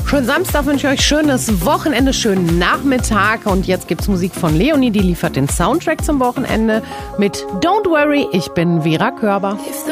Schönen Samstag wünsche ich euch, schönes Wochenende, schönen Nachmittag. Und jetzt gibt's Musik von Leonie, die liefert den Soundtrack zum Wochenende mit Don't Worry, ich bin Vera Körber.